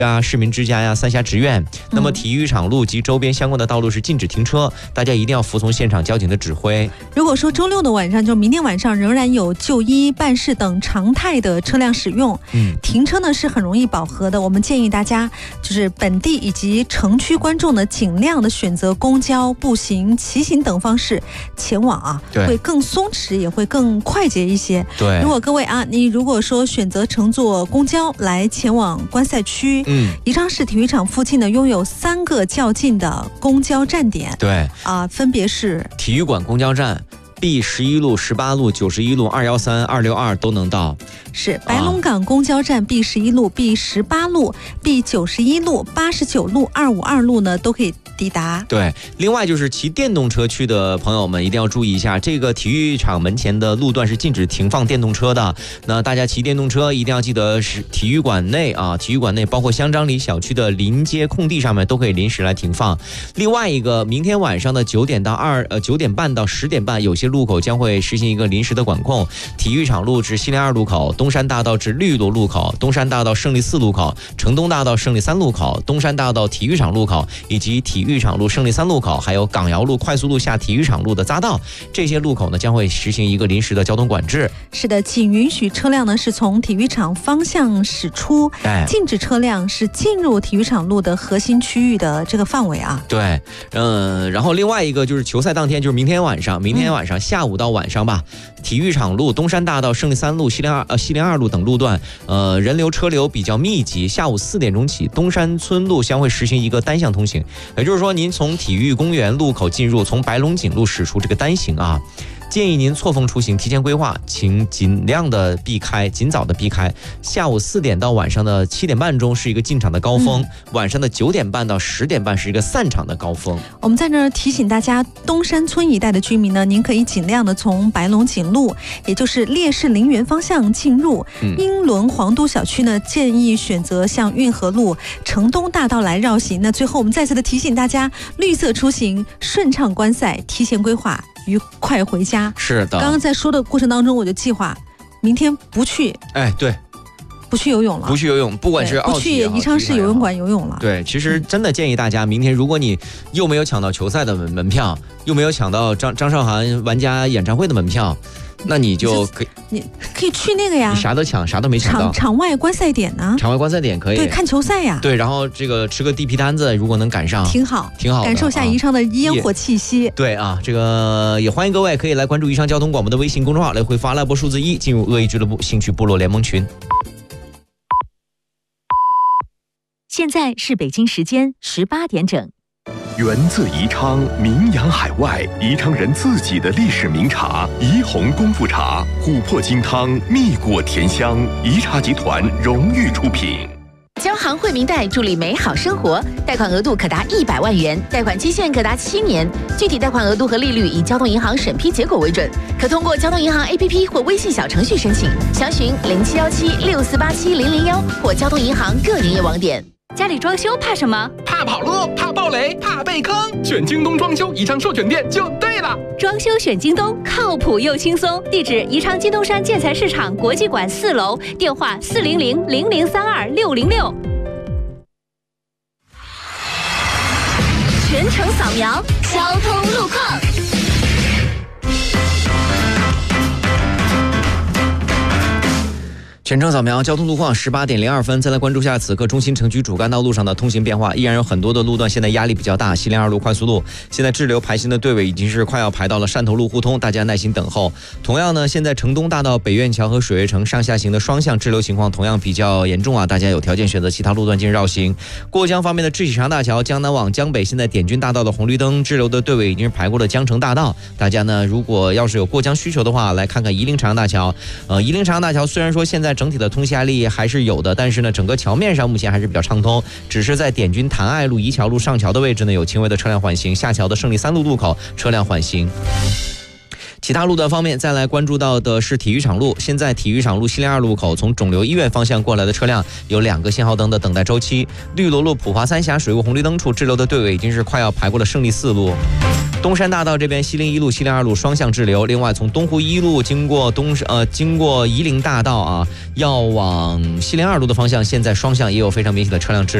市民之家呀、三峡职院。那么体育场路及周边相关的道路是禁止停车，大家一定要服从现场交警的指挥。 如果说周六的晚上，就明天晚上仍然有就医、办事等常态的车辆使用，停车呢是很容易饱和的。我们建议大家就是本地以及城区观众呢，尽量的选择公交、步行、骑行等方式前往啊，会更松弛，也会更快捷一些。 对， 如果各位啊，你如果说选择乘坐公交来前往观赛区，宜昌市体育场附近呢拥有3个较近的公交站点， 对分别是体育馆公交站。B11路、18路、91路、213、262都能到。 是白龙港公交站 B11路、B18路、B91路、89路、252路呢都可以抵达。 对，另外就是骑电动车去的朋友们一定要注意一下，这个体育场门前的路段是禁止停放电动车的。那大家骑电动车一定要记得是体育馆内啊，体育馆内包括香樟里小区的临街空地上面都可以临时来停放。另外一个，明天晚上的9点半到10点半，有些路口将会实行一个临时的管控。体育场路至西林2路口，东山大道至绿路路口，东山大道胜利4路口，城东大道胜利3路口，东山大道体育场路口，以及体育场路胜利3路口，还有港窑路快速路下体育场路的匝道，这些路口呢将会实行一个临时的交通管制。 是的，仅允许车辆呢是从体育场方向驶出，禁止车辆是进入体育场路的核心区域的这个范围啊。 对，然后另外一个就是球赛当天，就是明天晚上下午到晚上吧，体育场路、东山大道、胜利3路、西林2路等路段，人流车流比较密集。下午4点钟起，东山村路将会实行一个单向通行，也就是说，您从体育公园路口进入，从白龙井路驶出这个单行啊。建议您错峰出行，提前规划，请尽早的避开。下午4点到晚上的7点半钟是一个进场的高峰，晚上的9点半到10点半是一个散场的高峰。 我们在这儿提醒大家，东山村一带的居民呢，您可以尽量的从白龙井路，也就是烈士陵园方向进入。英伦皇都小区呢，建议选择向运河路、城东大道来绕行。那最后我们再次的提醒大家，绿色出行，顺畅观赛，提前规划，愉快回家。 是的， 刚刚在说的过程当中，我就计划明天不去， 对， 不去游泳了， 不去游泳，不管是不去宜昌市游泳馆游泳了。 对，其实真的建议大家，明天如果你又没有抢到球赛的门票，又没有抢到张韶涵玩家演唱会的门票，那你就你可以去那个呀， 你啥都抢，啥都没抢到。 场外观赛点呢？ 场外观赛点可以， 对，看球赛呀。 对，然后这个吃个地皮摊子，如果能赶上， 挺好， 感受一下宜昌的烟火气息。 对啊，这个也欢迎各位可以来关注宜昌交通广播的微信公众号，来回发来波数字1，进入恶意俱乐部兴趣部落联盟群。 现在是北京时间18点整。 源自宜昌，名扬海外，宜昌人自己的历史名茶宜红功夫茶，琥珀金汤，蜜果甜香，宜茶集团荣誉出品。 交行惠民贷助力美好生活，贷款额度可达100万元，贷款期限可达7年，具体贷款额度和利率以交通银行审批结果为准，可通过交通银行 APP 或微信小程序申请，详询071764870001或交通银行各营业网点。 家里装修怕什么？ 怕跑路，怕暴雷，怕被坑。选京东装修宜昌授权店就对了。 装修选京东，靠谱又轻松。地址：宜昌金东山建材市场国际馆4楼，电话400-0032-606。全程扫描交通路况。 全程扫描交通路况，18点02分，再来关注下此刻中心城区主干道路上的通行变化。依然有很多的路段现在压力比较大，西林2路快速路现在滞留排行的队尾已经是快要排到了汕头路互通，大家耐心等候。同样呢，现在城东大道北苑桥和水月城上下行的双向滞留情况同样比较严重啊，大家有条件选择其他路段进行绕行。过江方面的智喜长大桥江南往江北，现在点军大道的红绿灯滞留的队尾已经是排过了江城大道，大家呢如果要是有过江需求的话，来看看夷陵长大桥。夷陵长大桥虽然说现在整体的通行压力还是有的，但是呢，整个桥面上目前还是比较畅通，只是在点军谭爱路、宜桥路上桥的位置呢，有轻微的车辆缓行，下桥的胜利3路路口车辆缓行。 其他路段方面，再来关注到的是体育场路。现在体育场路西陵2路口从肿瘤医院方向过来的车辆有2个信号灯的等待周期。绿萝路普华三峡水务红绿灯处滞留的队尾已经是快要排过了胜利4路。东山大道这边西陵1路、西陵2路双向滞留。另外，从东湖1路经过夷陵大道啊，要往西陵2路的方向，现在双向也有非常明显的车辆滞留。